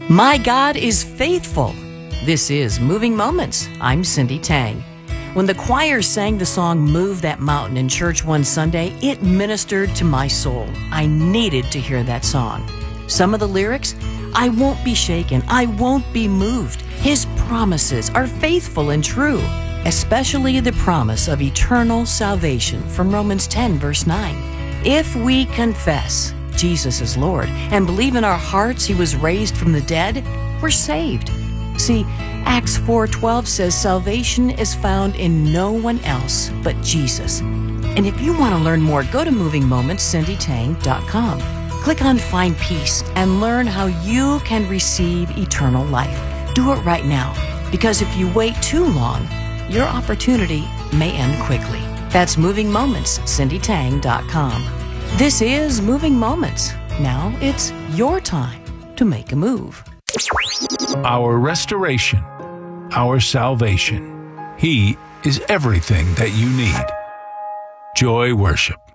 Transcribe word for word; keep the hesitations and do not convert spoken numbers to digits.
My God is faithful. This is Moving Moments. I'm Cindy Tang. When the choir sang the song Move That Mountain in church one Sunday, it ministered to my soul. I needed to hear that song. Some of the lyrics, I won't be shaken, I won't be moved. His promises are faithful and true, especially the promise of eternal salvation from Romans ten, verse nine. If we confess Jesus is Lord and believe in our hearts he was raised from the dead, we're saved. See, Acts four twelve says salvation is found in no one else but Jesus. And if you want to learn more, go to moving moments cindy tang dot com. Click on Find Peace and learn how you can receive eternal life. Do it right now, because if you wait too long, your opportunity may end quickly. That's moving moments cindy tang dot com. This is Moving Moments. Now it's your time to make a move. Our restoration, our salvation. He is everything that you need. Joy Worship.